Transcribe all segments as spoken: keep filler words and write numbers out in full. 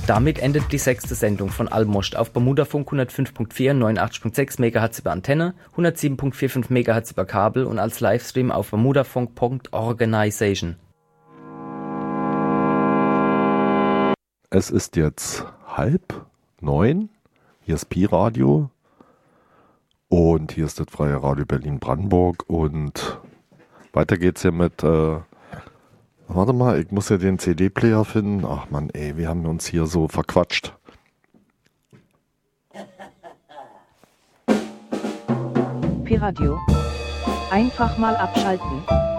Damit endet die sechste Sendung von Almost auf Bermudafunk hundertfünf Komma vier, neunundachtzig Komma sechs Megahertz über Antenne, hundertsieben Komma fünfundvierzig Megahertz über Kabel und als Livestream auf bermudafunk Punkt organization. Es ist jetzt halb neun. Hier ist Pi-Radio und hier ist das Freie Radio Berlin-Brandenburg und weiter geht's hier mit, äh, warte mal, ich muss ja den C D-Player finden. Ach man, ey, wir haben uns hier so verquatscht. Pi-Radio. Einfach mal abschalten.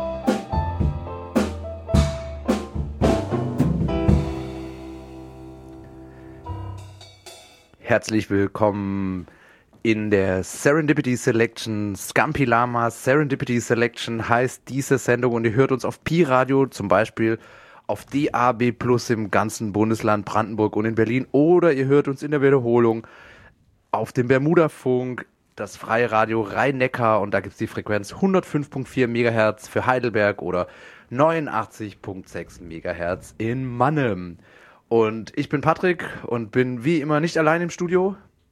Herzlich willkommen in der Serendipity Selection. Scampi Lama Serendipity Selection heißt diese Sendung und ihr hört uns auf Pi-Radio, zum Beispiel auf D A B Plus im ganzen Bundesland Brandenburg und in Berlin, oder ihr hört uns in der Wiederholung auf dem Bermudafunk, das Freie Radio Rhein-Neckar, und da gibt es die Frequenz hundertfünf Komma vier Megahertz für Heidelberg oder neunundachtzig Komma sechs Megahertz in Mannheim. Und ich bin Patrick und bin wie immer nicht allein im Studio.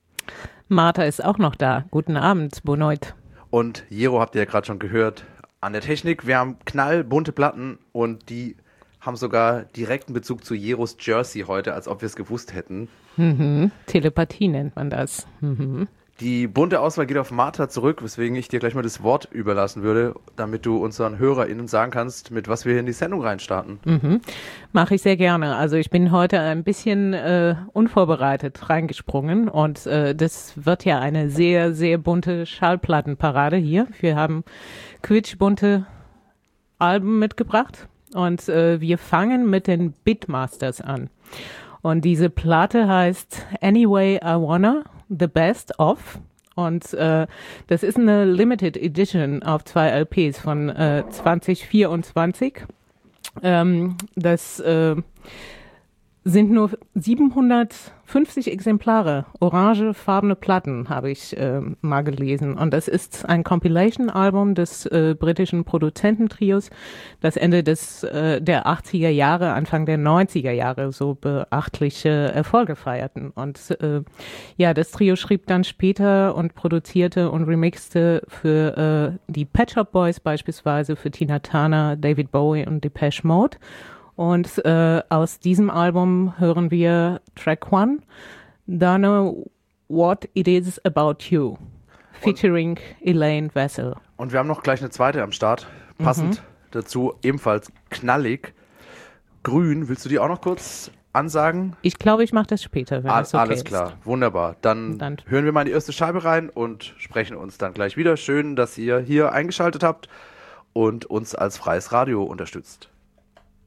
Martha ist auch noch da. Guten Abend, Bonoit. Und Jero habt ihr ja gerade schon gehört an der Technik. Wir haben knallbunte Platten und die haben sogar direkten Bezug zu Jeros Jersey heute, als ob wir es gewusst hätten. Mhm. Telepathie nennt man das. Mhm. Die bunte Auswahl geht auf Martha zurück, weswegen ich dir gleich mal das Wort überlassen würde, damit du unseren HörerInnen sagen kannst, mit was wir hier in die Sendung reinstarten. Mhm. Mache ich sehr gerne. Also ich bin heute ein bisschen äh, unvorbereitet reingesprungen und äh, das wird ja eine sehr, sehr bunte Schallplattenparade hier. Wir haben quietschbunte Alben mitgebracht und äh, wir fangen mit den Beatmasters an. Und diese Platte heißt Anyway I Wanna, The Best Of. Und äh, das ist eine Limited Edition auf zwei L Ps von äh, zwanzig vierundzwanzig. Ähm, das äh, sind nur siebenhundertfünfzig Exemplare, orangefarbene Platten, habe ich äh, mal gelesen. Und das ist ein Compilation-Album des äh, britischen Produzententrios, das Ende des äh, der achtziger Jahre, Anfang der neunziger Jahre so beachtliche Erfolge feierten. Und äh, ja, das Trio schrieb dann später und produzierte und remixte für äh, die Pet Shop Boys beispielsweise, für Tina Turner, David Bowie und Depeche Mode. Und äh, aus diesem Album hören wir Track One, Don't Know What It Is About You, featuring und, Elaine Wessel. Und wir haben noch gleich eine zweite am Start, passend mhm. dazu, ebenfalls knallig, grün. Willst du die auch noch kurz ansagen? Ich glaube, ich mache das später, wenn All, das okay Alles ist. klar, wunderbar. Dann, dann hören wir mal in die erste Scheibe rein und sprechen uns dann gleich wieder. Schön, dass ihr hier eingeschaltet habt und uns als freies Radio unterstützt.